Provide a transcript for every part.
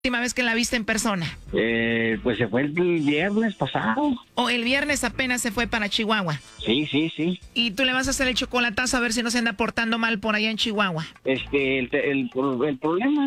Última vez que la viste en persona? Pues se fue el viernes pasado. O el viernes apenas se fue para Chihuahua. Sí. Y tú le vas a hacer el chocolatazo a ver si no se anda portando mal por allá en Chihuahua. El problema,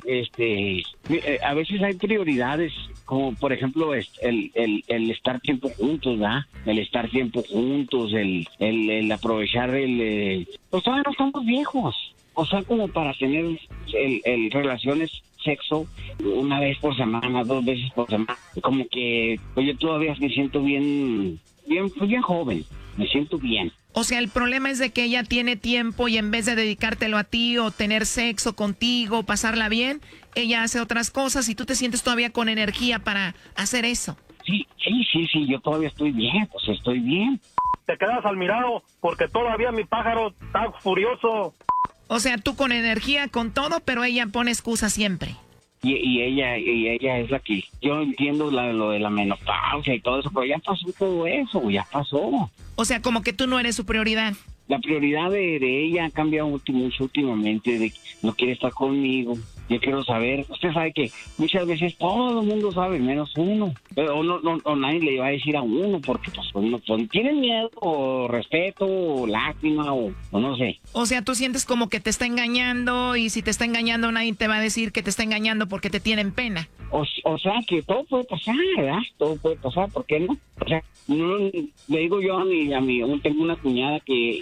a veces hay prioridades, como por ejemplo el estar tiempo juntos, ¿verdad? El estar tiempo juntos, el aprovechar pues todavía no estamos viejos. O sea, como para tener relaciones sexo una vez por semana, 2 veces por semana. Como que pues yo todavía me siento bien joven, me siento bien. O sea, el problema es de que ella tiene tiempo y en vez de dedicártelo a ti o tener sexo contigo, pasarla bien, ella hace otras cosas y tú te sientes todavía con energía para hacer eso. Sí, yo todavía estoy bien, pues estoy bien. Te quedas al mirado porque todavía mi pájaro está furioso. O sea, tú con energía, con todo, pero ella pone excusa siempre. Y ella es la que... Yo entiendo lo de la menopausia y todo eso, pero ya pasó todo eso, ya pasó. O sea, como que tú no eres su prioridad. La prioridad de ella ha cambiado mucho últimamente, de que no quiere estar conmigo. Yo quiero saber, usted sabe que muchas veces todo el mundo sabe, menos uno. O nadie le va a decir a uno, porque pues tienen miedo, o respeto, o lástima, o no sé. O sea, tú sientes como que te está engañando, y si te está engañando nadie te va a decir que te está engañando porque te tienen pena. O sea, que todo puede pasar, ¿verdad? Todo puede pasar, ¿por qué no? O sea, no, le digo yo a mi tengo una cuñada que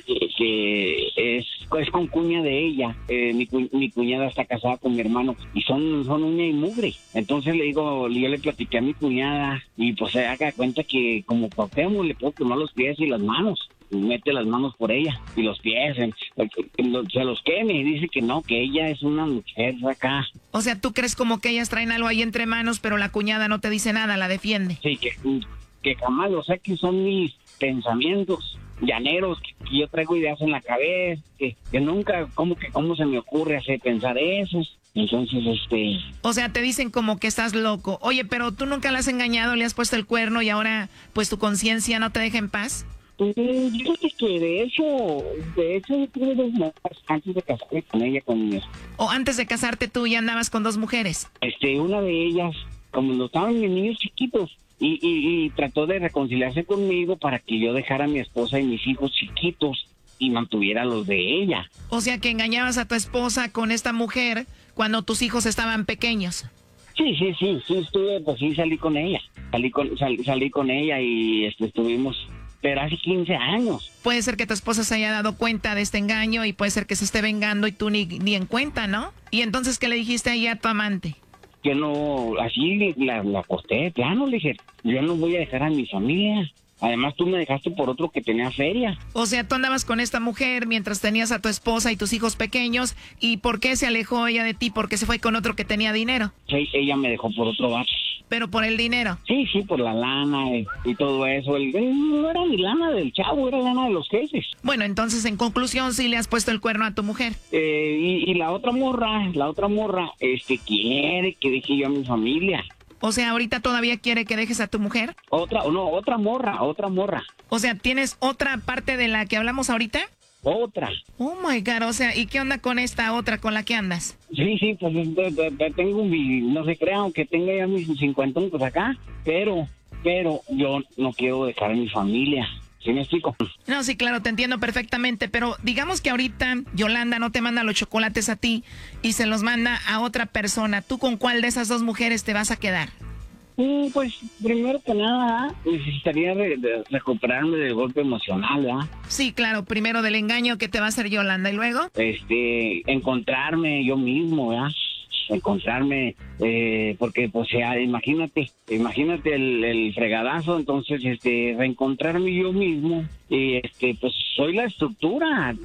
es con cuña de ella. Mi cuñada está casada con mi hermano y son uña y mugre. Entonces yo le platiqué a mi cuñada y pues se haga cuenta que como papemos le puedo quemar los pies y las manos. Mete las manos por ella y los pies, se los queme y dice que no, que ella es una mujer acá. O sea, ¿tú crees como que ellas traen algo ahí entre manos, pero la cuñada no te dice nada, la defiende? Sí, que jamás, o sea, que son mis pensamientos llaneros, que yo traigo ideas en la cabeza, que nunca, cómo se me ocurre hacer pensar eso. Entonces, O sea, te dicen como que estás loco. Oye, pero tú nunca la has engañado, le has puesto el cuerno y ahora, pues, tu conciencia no te deja en paz. Yo creo que de hecho tuve 2 mujeres antes de casarme con ella, O antes de casarte tú ya andabas con 2 mujeres. Una de ellas, como no estaban mis niños chiquitos, y trató de reconciliarse conmigo para que yo dejara a mi esposa y mis hijos chiquitos y mantuviera los de ella. O sea, que engañabas a tu esposa con esta mujer cuando tus hijos estaban pequeños. Sí, salí con ella. Salí con ella y estuvimos... Pero hace 15 años. Puede ser que tu esposa se haya dado cuenta de este engaño y puede ser que se esté vengando y tú ni en cuenta, ¿no? Y entonces, ¿qué le dijiste ahí a tu amante? Que no, así la acosté, plano, le dije, yo no voy a dejar a mi familia. Además, tú me dejaste por otro que tenía feria. O sea, tú andabas con esta mujer mientras tenías a tu esposa y tus hijos pequeños. ¿Y por qué se alejó ella de ti? ¿Por qué se fue con otro que tenía dinero? Sí, ella me dejó por otro vato. ¿Pero por el dinero? Sí, por la lana y todo eso. No era ni lana del chavo, era lana de los jefes. Bueno, entonces, en conclusión, sí le has puesto el cuerno a tu mujer. Y la otra morra, quiere que deje yo a mi familia. O sea, ¿ahorita todavía quiere que dejes a tu mujer? Otra morra. O sea, ¿tienes otra parte de la que hablamos ahorita? Otra. Oh my God, o sea, ¿y qué onda con esta otra con la que andas? Sí, pues tengo no se crea, aunque tenga ya mis 50 pues acá, pero yo no quiero dejar a mi familia. ¿Sí me explico? No, sí, claro, te entiendo perfectamente, pero digamos que ahorita Yolanda no te manda los chocolates a ti y se los manda a otra persona. ¿Tú con cuál de esas 2 mujeres te vas a quedar? Pues primero que nada necesitaría recuperarme del golpe emocional, ¿verdad? Sí, claro, primero del engaño que te va a hacer Yolanda y luego encontrarme yo mismo, ¿verdad? Encontrarme, porque pues imagínate el fregadazo, entonces reencontrarme yo mismo y pues soy la estructura,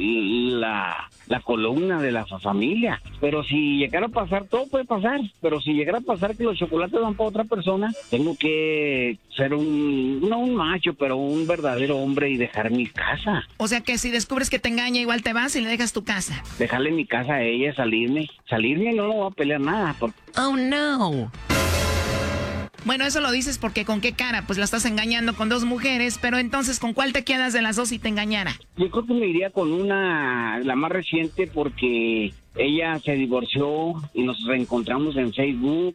la columna de la familia, pero si llegara a pasar, todo puede pasar, pero si llegara a pasar que los chocolates van para otra persona, tengo que ser no un macho, pero un verdadero hombre y dejar mi casa. O sea que si descubres que te engaña, igual te vas y le dejas tu casa. Dejarle mi casa a ella, salirme no voy a pelear nada. Oh no. Bueno, eso lo dices porque ¿con qué cara? Pues la estás engañando con 2 mujeres, pero entonces ¿con cuál te quedas de las 2 si te engañara? Yo creo que me iría con la más reciente porque ella se divorció y nos reencontramos en Facebook